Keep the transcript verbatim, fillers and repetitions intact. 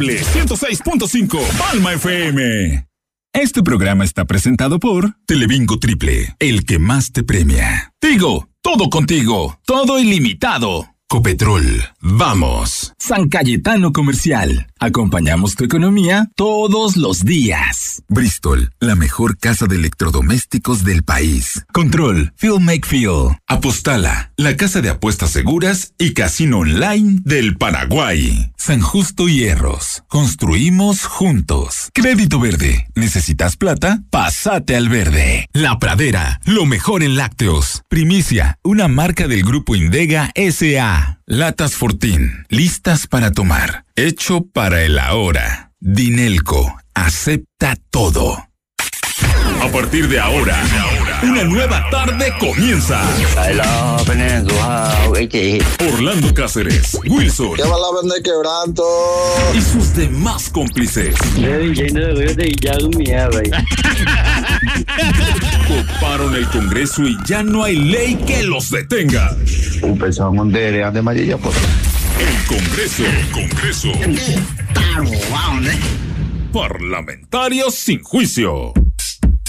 ciento seis punto cinco Palma F M. Este programa está presentado por Telebingo Triple, el que más te premia. Tigo, todo contigo, todo ilimitado. Copetrol, vamos. San Cayetano Comercial, acompañamos tu economía todos los días. Bristol, la mejor casa de electrodomésticos del país. Control, Feel Make Feel. Apostala, la casa de apuestas seguras y casino online del Paraguay. San Justo Hierros, construimos juntos. Crédito Verde, ¿necesitas plata? Pásate al verde. La Pradera, lo mejor en lácteos. Primicia, una marca del Grupo Indega S A Latas Fortín, listas para tomar. Hecho para el ahora. Dinelco, acepta todo. A partir de ahora, una nueva tarde comienza. Orlando Cáceres, Wilson ¿Qué va la vender quebranto? y sus demás cómplices coparon el Congreso y ya no hay ley que los detenga. Un peso de ande amarilla, por El Congreso, el Congreso. Parlamentarios sin juicio.